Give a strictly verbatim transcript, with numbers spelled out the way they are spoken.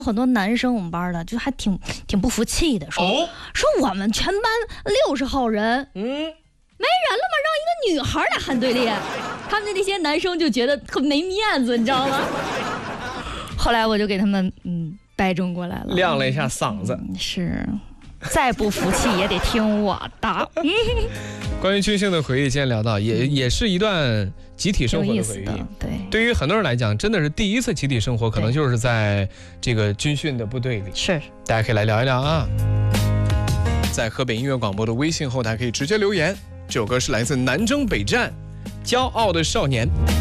很多男生我们班的就还挺挺不服气的，说、哦、说我们全班六十号人，嗯，没人了吗？让一个女孩来喊队列，他们的那些男生就觉得特没面子，你知道吗？后来我就给他们嗯掰正过来了， 亮了一下嗓子， 嗯、是，再不服气也得听我的。 关于军训的回忆，今天聊到也也是一段集体生活的回忆。 对， 对于很多人来讲，真的是第一次集体生活，可能就是在这个军训的部队里。 是， 大家可以来聊一聊啊。在河北音乐广播的微信后台可以直接留言。这首歌是来自南征北战，《骄傲的少年》。